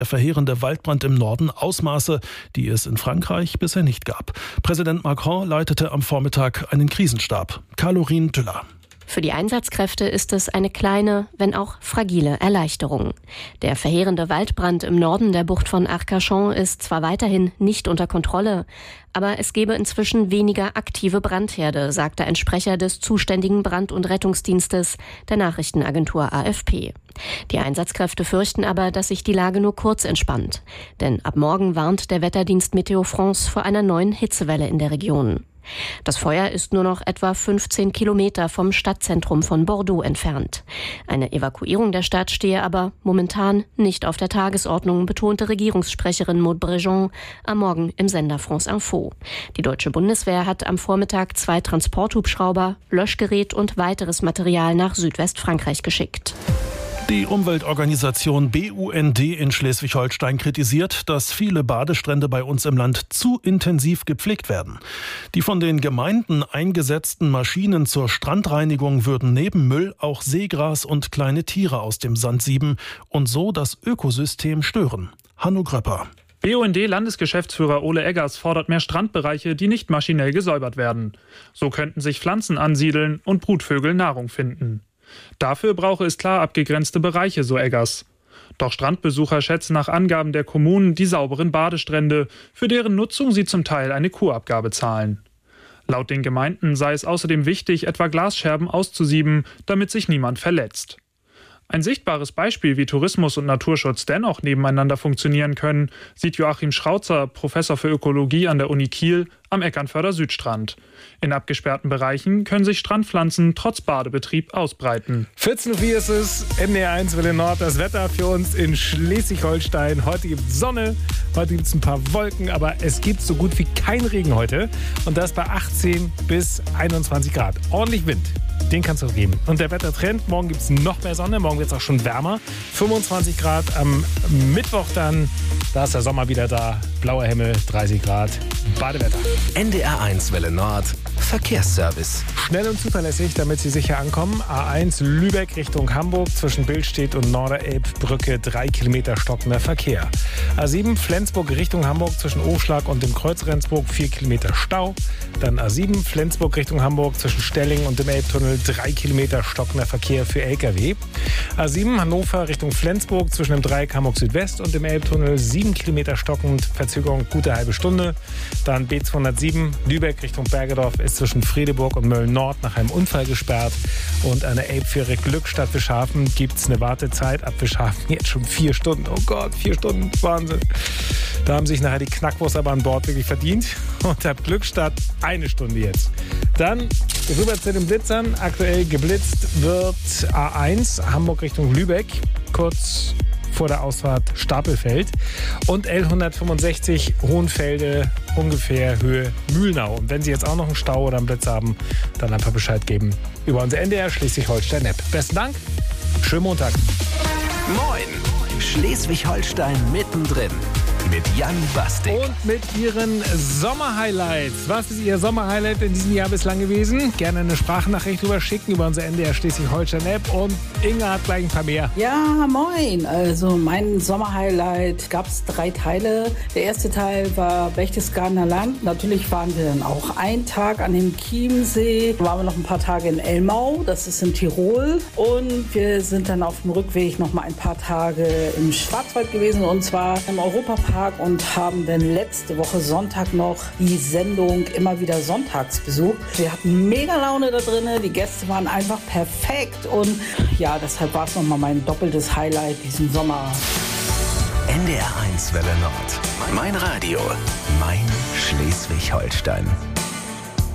Der verheerende Waldbrand im Norden Ausmaße, die es in Frankreich bisher nicht gab. Präsident Macron leitete am Vormittag einen Krisenstab. Caroline Tüller. Für die Einsatzkräfte ist es eine kleine, wenn auch fragile Erleichterung. Der verheerende Waldbrand im Norden der Bucht von Arcachon ist zwar weiterhin nicht unter Kontrolle, aber es gebe inzwischen weniger aktive Brandherde, sagte ein Sprecher des zuständigen Brand- und Rettungsdienstes der Nachrichtenagentur AFP. Die Einsatzkräfte fürchten aber, dass sich die Lage nur kurz entspannt. Denn ab morgen warnt der Wetterdienst Météo France vor einer neuen Hitzewelle in der Region. Das Feuer ist nur noch etwa 15 Kilometer vom Stadtzentrum von Bordeaux entfernt. Eine Evakuierung der Stadt stehe aber momentan nicht auf der Tagesordnung, betonte Regierungssprecherin Maud Brejon am Morgen im Sender France Info. Die deutsche Bundeswehr hat am Vormittag 2 Transporthubschrauber, Löschgerät und weiteres Material nach Südwestfrankreich geschickt. Die Umweltorganisation BUND in Schleswig-Holstein kritisiert, dass viele Badestrände bei uns im Land zu intensiv gepflegt werden. Die von den Gemeinden eingesetzten Maschinen zur Strandreinigung würden neben Müll auch Seegras und kleine Tiere aus dem Sand sieben und so das Ökosystem stören. Hanno Gröpper. BUND-Landesgeschäftsführer Ole Eggers fordert mehr Strandbereiche, die nicht maschinell gesäubert werden. So könnten sich Pflanzen ansiedeln und Brutvögel Nahrung finden. Dafür brauche es klar abgegrenzte Bereiche, so Eggers. Doch Strandbesucher schätzen nach Angaben der Kommunen die sauberen Badestrände, für deren Nutzung sie zum Teil eine Kurabgabe zahlen. Laut den Gemeinden sei es außerdem wichtig, etwa Glasscherben auszusieben, damit sich niemand verletzt. Ein sichtbares Beispiel, wie Tourismus und Naturschutz dennoch nebeneinander funktionieren können, sieht Joachim Schrauzer, Professor für Ökologie an der Uni Kiel, am Eckernförder Südstrand. In abgesperrten Bereichen können sich Strandpflanzen trotz Badebetrieb ausbreiten. 14.04 Uhr ist es, NDR1 Welle Nord, das Wetter für uns in Schleswig-Holstein. Heute gibt es Sonne, heute gibt es ein paar Wolken, aber es gibt so gut wie keinen Regen heute. Und das bei 18 bis 21 Grad. Ordentlich Wind. Den kannst du geben. Und der Wettertrend, morgen gibt es noch mehr Sonne, morgen wird es auch schon wärmer. 25 Grad am Mittwoch dann, da ist der Sommer wieder da. Blauer Himmel, 30 Grad, Badewetter. NDR1 Welle Nord, Verkehrsservice. Schnell und zuverlässig, damit Sie sicher ankommen. A1 Lübeck Richtung Hamburg, zwischen Billstedt und Norderelbbrücke 3 Kilometer stockender Verkehr. A7 Flensburg Richtung Hamburg, zwischen Oschlag und dem Kreuz Rendsburg 4 Kilometer Stau. Dann A7 Flensburg Richtung Hamburg, zwischen Stelling und dem Elbtunnel 3 Kilometer stockender Verkehr für Lkw. A7 Hannover Richtung Flensburg, zwischen dem Dreieck Hamburg Südwest und dem Elbtunnel 7 Kilometer stockend, Verzögerung gute halbe Stunde. Dann B207 Lübeck Richtung Bergedorf ist zwischen Fredeburg und Mölln-Nord nach einem Unfall gesperrt. Und an der Elbfähre Glückstadt Wischhafen gibt es eine Wartezeit ab Wischhafen jetzt schon 4 Stunden. Oh Gott, 4 Stunden, Wahnsinn. Da haben sich nachher die Knackwurst aber an Bord wirklich verdient. Und ab Glückstadt 1 Stunde jetzt. Dann rüber zu den Blitzern. Aktuell geblitzt wird A1 Hamburg Richtung Lübeck, kurz vor der Ausfahrt Stapelfeld. Und L165 Hohenfelde, ungefähr Höhe Mühlnau. Und wenn Sie jetzt auch noch einen Stau oder einen Blitz haben, dann einfach Bescheid geben über unser NDR Schleswig-Holstein-App. Besten Dank, schönen Montag. Moin, Schleswig-Holstein mittendrin. Mit Jan Bastik. Und mit Ihren Sommerhighlights. Was ist Ihr Sommerhighlight in diesem Jahr bislang gewesen? Gerne eine Sprachnachricht drüber schicken über unser NDR Schleswig-Holstein-App. Und Inga hat gleich ein paar mehr. Ja, moin. Also mein Sommerhighlight gab es 3 Teile. Der erste Teil war Berchtesgadener Land. Natürlich waren wir dann auch einen Tag an dem Chiemsee. Dann waren wir noch ein paar Tage in Elmau, das ist in Tirol. Und wir sind dann auf dem Rückweg noch mal ein paar Tage im Schwarzwald gewesen. Und zwar im Europapark. Und haben dann letzte Woche Sonntag noch die Sendung immer wieder sonntags besucht. Wir hatten mega Laune da drin, die Gäste waren einfach perfekt und ja, deshalb war es nochmal mein doppeltes Highlight diesen Sommer. NDR1 Welle Nord. Mein Radio, mein Schleswig-Holstein.